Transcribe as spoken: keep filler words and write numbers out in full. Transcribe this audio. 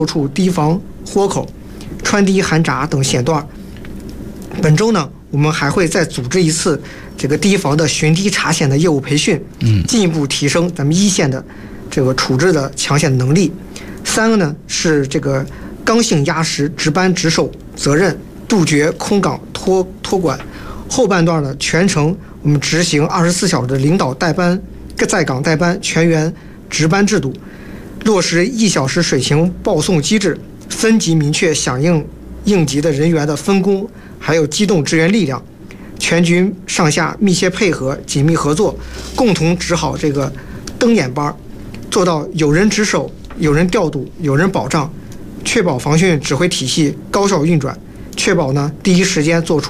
处堤防豁口、穿堤涵闸等险段。本周呢，我们还会再组织一次这个堤防的巡堤查险的业务培训， 嗯， 进一步提升咱们一线的这个处置的抢险能力。三个呢是这个刚性压实值班值守责任，杜绝空岗托托管。后半段呢，全程我们执行二十四小时的领导带班、在岗带班、全员值班制度，落实一小时水情报送机制，分级明确响应应急的人员的分工，还有机动支援力量，全军上下密切配合、紧密合作，共同值好这个登演班，做到有人值守、有人调度、有人保障，确保防汛指挥体系高效运转，确保呢第一时间做出